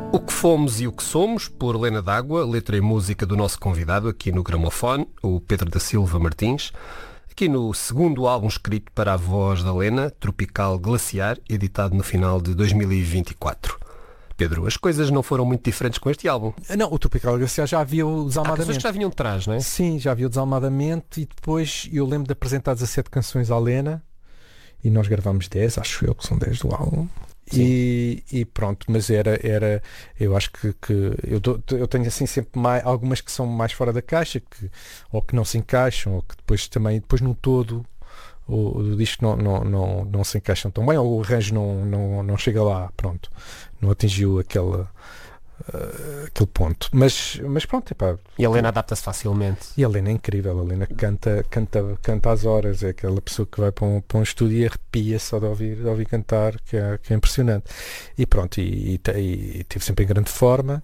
O que fomos e o que somos, por Lena D'Água, letra e música do nosso convidado aqui no Gramofone, o Pedro da Silva Martins, aqui no segundo álbum escrito para a voz da Lena, Tropical Glaciar, editado no final de 2024. Pedro, as coisas não foram muito diferentes com este álbum. Não, o Tropical Glaciar já havia o Há Desalmadamente. pessoas que já vinham de trás, não é? Sim, já havia o Desalmadamente e depois eu lembro de apresentar 17 canções à Lena e nós gravámos 10, acho eu que são 10 do álbum. E pronto, mas era eu acho que eu tenho assim sempre algumas que são mais fora da caixa, ou que não se encaixam, ou que depois no todo o disco não se encaixam tão bem, ou o arranjo não chega lá, pronto, não atingiu aquele ponto, mas pronto, epá. E a Lena adapta-se facilmente. E a Lena é incrível, a Lena canta às horas, é aquela pessoa que vai para um estúdio e arrepia só de ouvir cantar, que é impressionante. E pronto, e teve sempre em grande forma,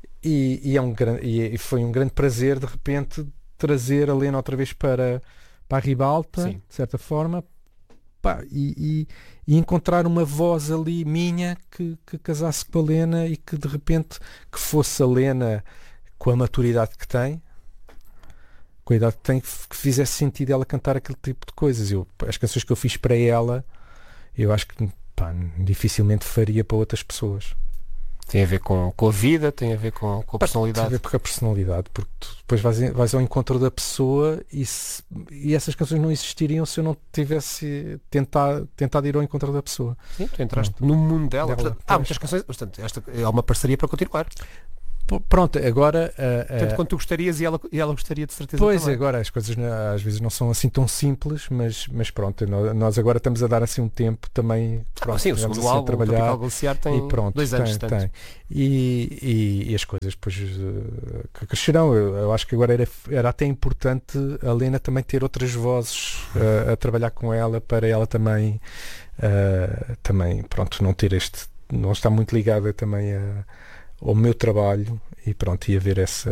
e foi um grande prazer de repente trazer a Lena outra vez para a ribalta, Sim. de certa forma, pá, e encontrar uma voz ali minha que casasse com a Lena e que de repente que fosse a Lena com a maturidade que tem, com a idade que tem, que fizesse sentido ela cantar aquele tipo de coisas. As canções que eu fiz para ela, eu acho que dificilmente faria para outras pessoas. Tem a ver com a vida, tem a ver com a personalidade. Tem a ver com a personalidade, porque tu depois vais ao encontro da pessoa e essas canções não existiriam se eu não tivesse tentado ir ao encontro da pessoa. Sim, tu entraste no mundo dela. Dela, Há muitas canções, portanto, esta é uma parceria para continuar. Pronto, agora Tanto quanto tu gostarias e ela gostaria de certeza pois, também. agora as coisas às vezes não são assim tão simples, mas pronto, nós agora estamos a dar assim um tempo também, pronto, Sim, o vamos segundo assim a álbum, o trabalhar Tropical Glaciar, tem e pronto, 2 anos. tem. E as coisas depois que crescerão. Eu acho que agora era até importante a Lena também ter outras vozes a trabalhar com ela, para ela também pronto, não está muito ligada também ao meu trabalho, e pronto, ia ver essa